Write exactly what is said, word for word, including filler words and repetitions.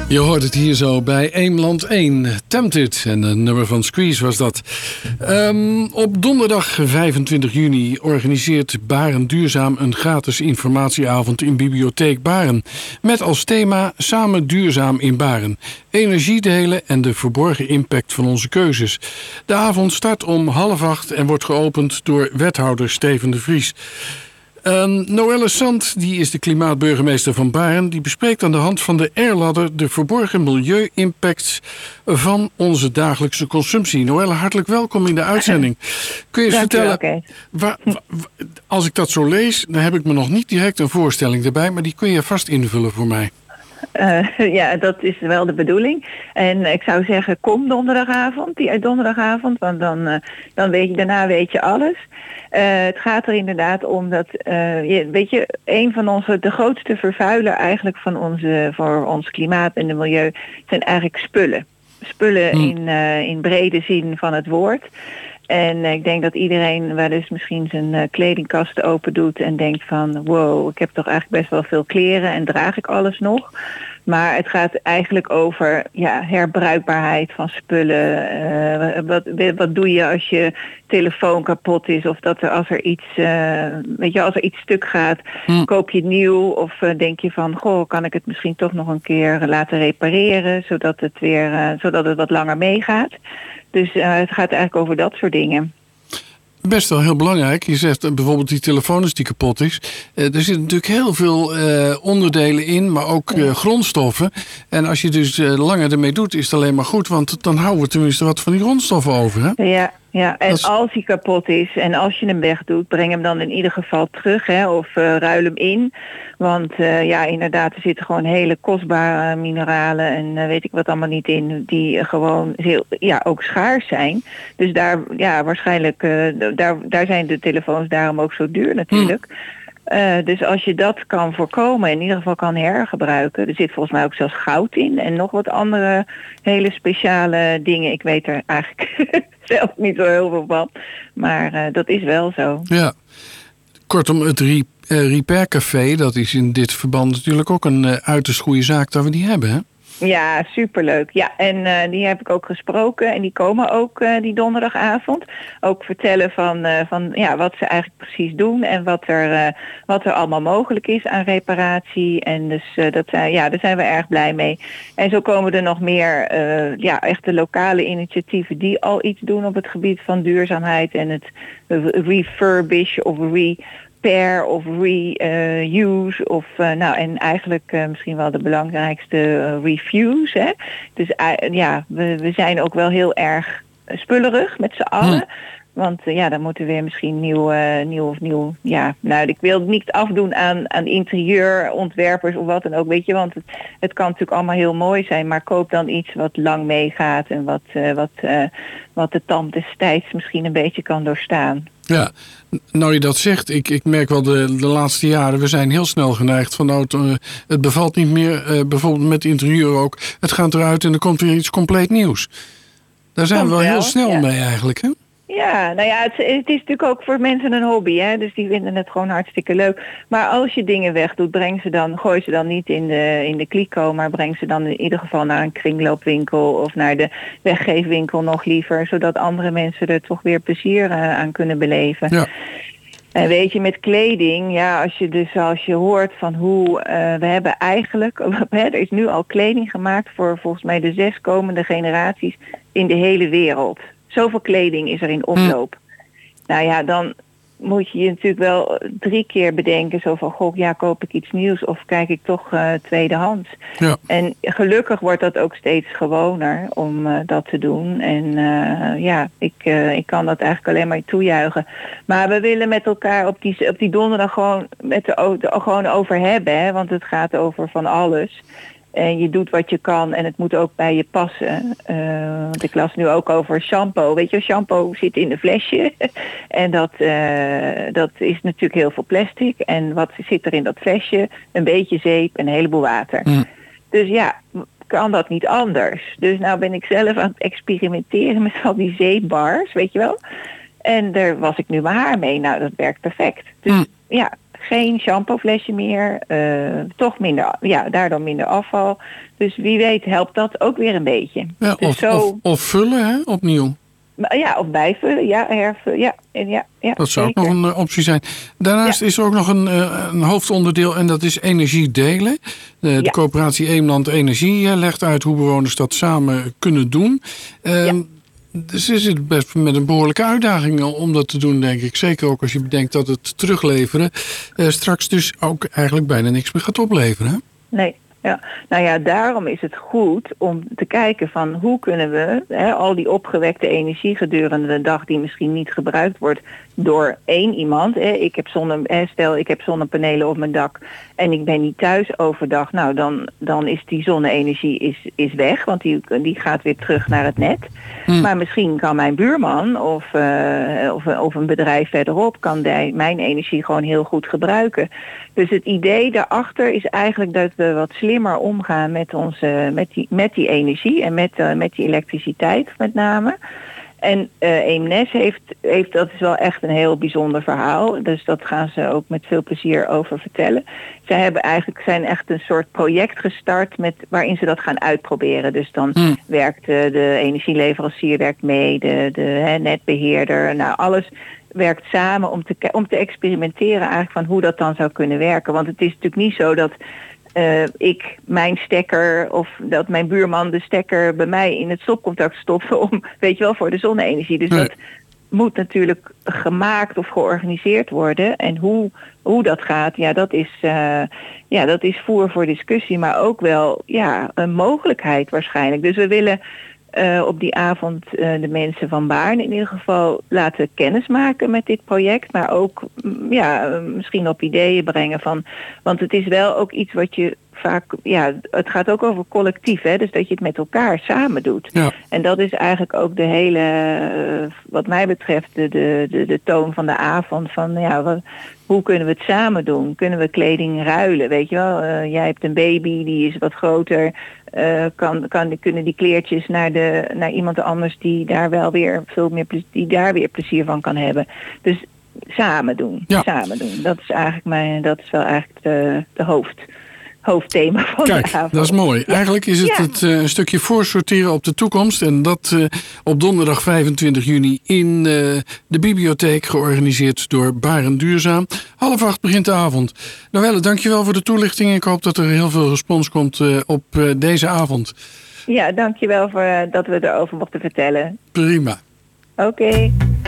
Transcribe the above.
Je hoort het hier zo bij Eemland één. Tempted. En een nummer van Squeeze was dat. Um, op donderdag vijfentwintig juni organiseert Baren Duurzaam een gratis informatieavond in Bibliotheek Baren. Met als thema Samen duurzaam in Baren. Energie delen en de verborgen impact van onze keuzes. De avond start om half acht en wordt geopend door wethouder Steven de Vries. Um, Noelle Sant, die is de klimaatburgemeester van Baren. Die bespreekt aan de hand van de Airladder de verborgen milieu-impacts van onze dagelijkse consumptie. Noelle, hartelijk welkom in de uitzending. Kun je eens Dank vertellen, okay. waar, waar, als ik dat zo lees, dan heb ik me nog niet direct een voorstelling erbij, maar die kun je vast invullen voor mij. Uh, ja, dat is wel de bedoeling. En ik zou zeggen, kom donderdagavond, die donderdagavond, want dan, uh, dan weet je, daarna weet je alles. Uh, het gaat er inderdaad om dat, uh, je, weet je, een van onze, de grootste vervuiler eigenlijk van onze, voor ons klimaat en de milieu zijn eigenlijk spullen. Spullen hmm. in, uh, in brede zin van het woord. En ik denk dat iedereen wel eens misschien zijn uh, kledingkast open doet en denkt van wow, ik heb toch eigenlijk best wel veel kleren en draag ik alles nog. Maar het gaat eigenlijk over ja, herbruikbaarheid van spullen. Uh, wat, wat doe je als je telefoon kapot is of dat er als er iets, uh, weet je, als er iets stuk gaat, hm. koop je nieuw of uh, denk je van goh, kan ik het misschien toch nog een keer laten repareren zodat het weer, uh, zodat het wat langer meegaat. Dus uh, het gaat eigenlijk over dat soort dingen. Best wel heel belangrijk. Je zegt uh, bijvoorbeeld die telefoon is die kapot is. Uh, er zitten natuurlijk heel veel uh, onderdelen in, maar ook uh, grondstoffen. En als je dus uh, langer ermee doet, is het alleen maar goed. Want dan houden we tenminste wat van die grondstoffen over. Hè? Ja, ja, en is... als hij kapot is en als je hem wegdoet, breng hem dan in ieder geval terug. Hè, of uh, ruil hem in. Want uh, ja, inderdaad, er zitten gewoon hele kostbare mineralen en uh, weet ik wat allemaal niet in, die uh, gewoon heel, ja, ook schaars zijn. Dus daar, ja, waarschijnlijk, uh, daar, daar zijn de telefoons daarom ook zo duur natuurlijk. Hmm. Uh, dus als je dat kan voorkomen, in ieder geval kan hergebruiken. Er zit volgens mij ook zelfs goud in en nog wat andere hele speciale dingen. Ik weet er eigenlijk zelf niet zo heel veel van, maar uh, dat is wel zo. Ja, kortom, het Re- uh, Repair Café, dat is in dit verband natuurlijk ook een uh, uiterst goede zaak dat we die hebben, hè? Ja, superleuk. Ja, en uh, die heb ik ook gesproken en die komen ook uh, die donderdagavond. Ook vertellen van, uh, van ja, wat ze eigenlijk precies doen en wat er, uh, wat er allemaal mogelijk is aan reparatie. En dus uh, dat, uh, ja, daar zijn we erg blij mee. En zo komen er nog meer uh, ja, echte lokale initiatieven die al iets doen op het gebied van duurzaamheid en het refurbish of re repair of reuse uh, of uh, nou en eigenlijk uh, misschien wel de belangrijkste uh, refuse. Hè? Dus uh, ja, we, we zijn ook wel heel erg spullerig met z'n allen. Hm. Want uh, ja, dan moeten we weer misschien nieuw, uh, nieuw of nieuw. Ja, nou, ik wil het niet afdoen aan, aan interieurontwerpers of wat dan ook, weet je, want het, het kan natuurlijk allemaal heel mooi zijn, maar koop dan iets wat lang meegaat en wat, uh, wat, uh, wat de tand des tijds misschien een beetje kan doorstaan. Ja, nou je dat zegt, ik, ik merk wel de, de laatste jaren, we zijn heel snel geneigd van nou, het, uh, het bevalt niet meer, uh, bijvoorbeeld met interieur ook. Het gaat eruit en er komt weer iets compleet nieuws. Daar zijn Komt we wel, wel heel snel ja. mee eigenlijk, hè? Ja, nou ja, het, het is natuurlijk ook voor mensen een hobby, hè? Dus die vinden het gewoon hartstikke leuk. Maar als je dingen wegdoet, breng ze dan, gooi ze dan niet in de, in de kliko, maar breng ze dan in ieder geval naar een kringloopwinkel of naar de weggeefwinkel nog liever, zodat andere mensen er toch weer plezier uh, aan kunnen beleven. Ja. En weet je, met kleding, ja, als je dus als je hoort van hoe uh, we hebben eigenlijk, hè, er is nu al kleding gemaakt voor volgens mij de zes komende generaties in de hele wereld. Zoveel kleding is er in omloop. Hm. Nou ja, dan moet je je natuurlijk wel drie keer bedenken. Zo van, goh, ja, koop ik iets nieuws of kijk ik toch uh, tweedehands. Ja. En gelukkig wordt dat ook steeds gewoner om uh, dat te doen. En uh, ja, ik, uh, ik kan dat eigenlijk alleen maar toejuichen. Maar we willen met elkaar op die, op die donderdag gewoon, met de, de, gewoon over hebben. Hè? Want het gaat over van alles. En je doet wat je kan en het moet ook bij je passen. Uh, want ik las nu ook over shampoo. Weet je, shampoo zit in een flesje. En dat, uh, dat is natuurlijk heel veel plastic. En wat zit er in dat flesje? Een beetje zeep en een heleboel water. Mm. Dus ja, kan dat niet anders. Dus nou ben ik zelf aan het experimenteren met al die zeepbars, weet je wel. En daar was ik nu mijn haar mee. Nou, dat werkt perfect. Dus mm. ja, geen shampooflesje meer. Uh, toch minder, ja, daardoor minder afval. Dus wie weet helpt dat ook weer een beetje. Ja, dus of, zo... of, of vullen, hè, opnieuw. Ja, of bijvullen, ja, hervullen, ja, ja, ja. Dat zou zeker. ook nog een uh, optie zijn. Daarnaast ja. is er ook nog een, uh, een hoofdonderdeel en dat is energie delen. Uh, de ja. coöperatie Eemland Energie uh, legt uit hoe bewoners dat samen kunnen doen. Uh, ja. Dus is het best met een behoorlijke uitdaging om dat te doen, denk ik. Zeker ook als je bedenkt dat het terugleveren uh, straks dus ook eigenlijk bijna niks meer gaat opleveren. Hè? Nee. Ja, nou ja, daarom is het goed om te kijken van hoe kunnen we hè, al die opgewekte energie gedurende de dag die misschien niet gebruikt wordt door één iemand. Hè. Ik heb zonne, hè, stel ik heb zonnepanelen op mijn dak en ik ben niet thuis overdag. Nou, dan, dan is die zonne-energie is, is weg, want die, die gaat weer terug naar het net. Hmm. Maar misschien kan mijn buurman of, uh, of, of een bedrijf verderop kan die, mijn energie gewoon heel goed gebruiken. Dus het idee daarachter is eigenlijk dat we wat slimmer omgaan met, onze, met, die, met die energie en met, uh, met die elektriciteit met name. En uh, Eemnes heeft, heeft, dat is wel echt een heel bijzonder verhaal. Dus dat gaan ze ook met veel plezier over vertellen. Zij hebben eigenlijk, zijn echt een soort project gestart met, waarin ze dat gaan uitproberen. Dus dan hmm. werkt uh, de energieleverancier werkt mee, de, de hè, netbeheerder, nou alles werkt samen om te, om te experimenteren eigenlijk van hoe dat dan zou kunnen werken. Want het is natuurlijk niet zo dat uh, ik mijn stekker of dat mijn buurman de stekker bij mij in het stopcontact stopt om, weet je wel, voor de zonne-energie. Dus nee. dat moet natuurlijk gemaakt of georganiseerd worden. En hoe, hoe dat gaat, ja, dat is, uh, ja, dat is voer voor discussie, maar ook wel ja, een mogelijkheid waarschijnlijk. Dus we willen Uh, op die avond uh, de mensen van Baarn in ieder geval laten kennismaken met dit project. Maar ook m, ja, uh, misschien op ideeën brengen van. Want het is wel ook iets wat je vaak. Ja, het gaat ook over collectief. Hè, dus dat je het met elkaar samen doet. Ja. En dat is eigenlijk ook de hele, uh, wat mij betreft, de, de, de, de toon van de avond. Van ja, wat, hoe kunnen we het samen doen? Kunnen we kleding ruilen? Weet je wel, uh, jij hebt een baby, die is wat groter. Uh, kan, kan, kunnen die kleertjes naar, de, naar iemand anders die daar wel weer veel meer plezier, die daar weer plezier van kan hebben. Dus samen doen. Ja. Samen doen. Dat is eigenlijk mijn, dat is wel eigenlijk de, de hoofd. hoofdthema van Kijk, de avond. Dat is mooi. Ja. Eigenlijk is het, ja. het uh, een stukje voorsorteren op de toekomst. En dat uh, op donderdag vijfentwintig juni in uh, de bibliotheek, georganiseerd door Barend Duurzaam. Half acht begint de avond. Noelle, dankjewel voor de toelichting. Ik hoop dat er heel veel respons komt uh, op uh, deze avond. Ja, dankjewel voor uh, dat we erover mochten vertellen. Prima. Oké. Okay.